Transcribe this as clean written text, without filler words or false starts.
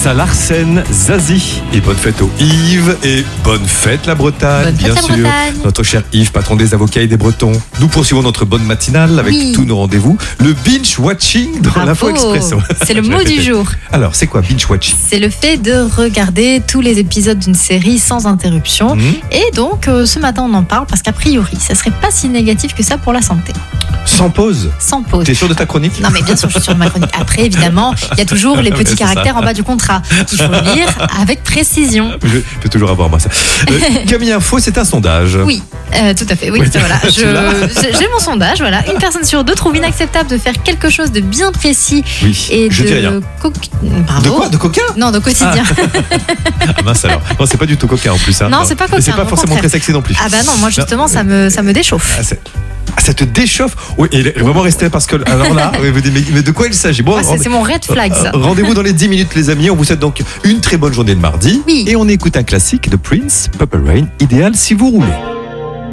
Vanessa Larsen, Zazie. Et bonne fête aux Yves. Et bonne fête la Bretagne, Bonne fête, bien la sûr. Bretagne. Notre cher Yves, patron des avocats et des Bretons. Nous poursuivons notre bonne matinale avec Oui. tous nos rendez-vous. Le binge-watching dans Bravo. l'Info Expresso. C'est le Je mot vais du répéter. jour. Alors, c'est quoi binge-watching? C'est le fait de regarder tous les épisodes d'une série sans interruption. Et donc, ce matin, on en parle parce qu'a priori, ça serait pas si négatif que ça pour la santé. Sans pause. Sans pause. T'es sûr de ta chronique? Non mais bien sûr, je suis sur ma chronique. Après, évidemment, il y a toujours les petits Ouais, c'est caractères ça. en bas du contrat qu'il faut lire avec précision. Je peux toujours avoir moi ça. Camille Info, c'est un sondage. Oui, tout à fait. Oui, Oui, ça, voilà. tu l'as. J'ai mon sondage. Voilà, une personne sur deux trouve inacceptable de faire quelque chose de bien précis Oui, et je dis rien. de Bravo. De quoi? De coca? Non, de quotidien. Ah mince alors. Non, c'est pas du tout coca en plus. Hein. Non, c'est pas coca, Et c'est pas au forcément contraire. très sexy non plus. Ah bah non, moi justement, ça me déchauffe. Ça te déchauffe? Oui, et vraiment rester parce que alors là, vous dites, mais de quoi il s'agit? Bon, Moi, c'est mon red flag, ça. rendez-vous dans les 10 minutes les amis. On vous souhaite donc une très bonne journée de mardi. Oui. Et on écoute un classique de Prince, Purple Rain, idéal si vous roulez.